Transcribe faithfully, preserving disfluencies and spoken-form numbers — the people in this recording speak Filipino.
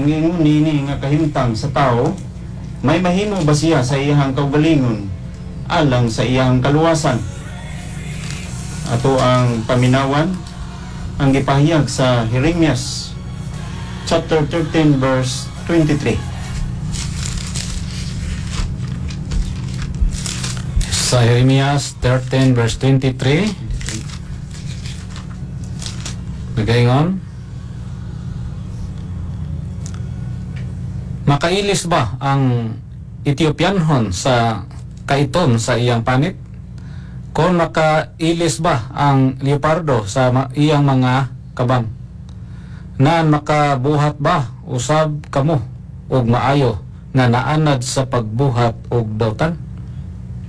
ang ingon nini nga kahimtang sa tao, may mahimo ba siya sa iyang kaugalingon alang sa iyang kaluwasan? Ato ang paminawan ang gipahayag sa Jeremias chapter thirteen verse twenty-three. Sa Jeremias thirteen verse twenty-three, nagaingon, makailis ba ang Ethiopianhon sa kaiton sa iyang panit? Kung makailis ba ang leopardo sa ma- iyang mga kabang? Na makabuhat ba usab kamo og maayo nga naanad sa pagbuhat og dawtan?